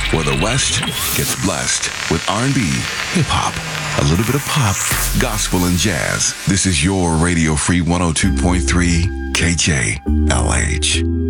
where the West gets blessed with R&B, hip-hop, a little bit of pop, gospel, and jazz. This is your Radio Free 102.3 KJLH.